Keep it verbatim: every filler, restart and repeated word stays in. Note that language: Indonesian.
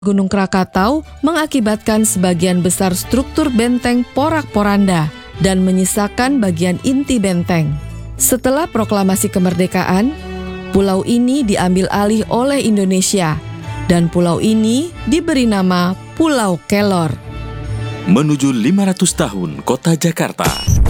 Gunung Krakatau mengakibatkan sebagian besar struktur benteng porak-poranda dan menyisakan bagian inti benteng. Setelah proklamasi kemerdekaan, pulau ini diambil alih oleh Indonesia dan pulau ini diberi nama Pulau Kelor. Menuju lima ratus tahun Kota Jakarta.